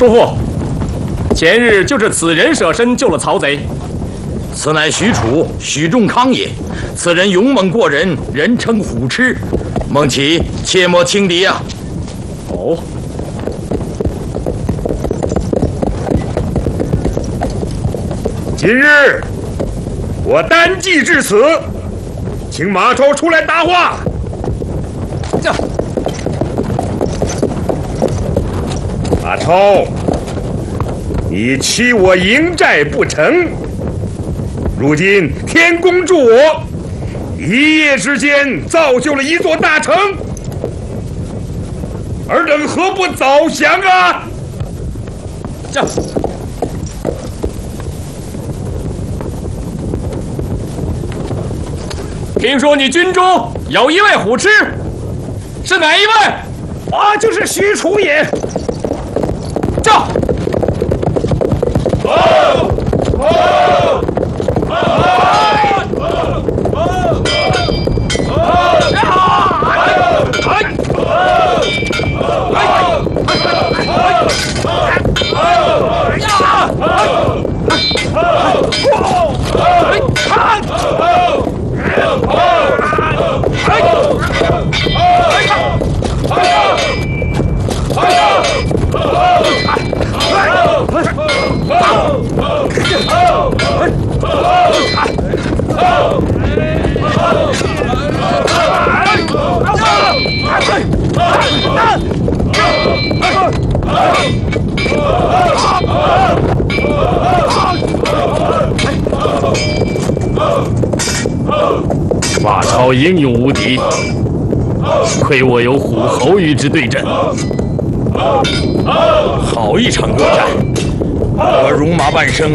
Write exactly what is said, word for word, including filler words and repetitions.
叔父，前日就是此人舍身救了曹贼。 此乃许褚，许仲康也。此人勇猛过人，人称虎痴。孟起，切莫轻敌啊！ 哦。 今日我单骑至此，请马超出来答话。 这。 马超，你欺我营寨不成？如今天公助我，一夜之间造就了一座大城，尔等何不早降啊？ 这。听说你军中有一位虎痴，是哪一位？ 我就是许褚也。 召。 哦哦马超英勇无敌，亏我有虎侯与之对阵。 好一场恶战！我戎马半生，